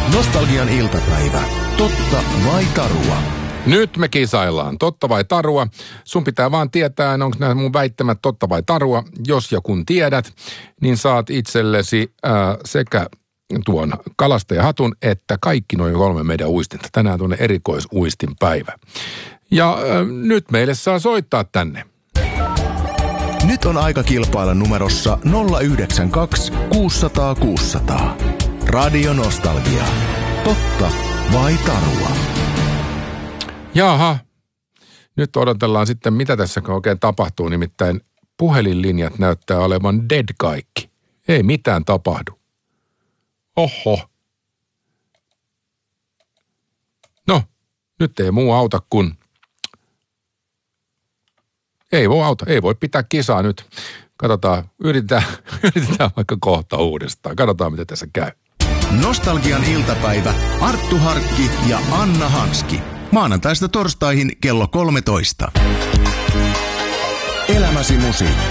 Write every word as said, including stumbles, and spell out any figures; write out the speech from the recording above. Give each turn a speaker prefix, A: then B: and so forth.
A: Nostalgian iltapäivä. Totta vai tarua?
B: Nyt me kisaillaan. Totta vai tarua? Sun pitää vaan tietää, onko nämä mun väittämät totta vai tarua. Jos ja kun tiedät, niin saat itsellesi ää, sekä tuon kalastajahatun että kaikki noin kolme meidän uistinta. Tänään tuonne erikoisuistin päivä. Ja ää, nyt meille saa soittaa tänne.
A: Nyt on aika kilpailla numerossa nolla yhdeksän kaksi kuusi nolla nolla kuusi nolla nolla. Radio Nostalgia. Totta vai tarua?
B: Jaha. Nyt odotellaan sitten, mitä tässä oikein tapahtuu. Nimittäin puhelinlinjat näyttää olevan dead kaikki. Ei mitään tapahdu. Oho. No, nyt ei muu auta kuin... Ei voi auta, ei voi pitää kisaa nyt. Katsotaan, yritetään, yritetään vaikka kohta uudestaan. Katsotaan, miten tässä käy.
A: Nostalgian iltapäivä. Arttu Harkki ja Anna Hanski. Maanantaista torstaihin kello kolmetoista. Elämäsi musiikki.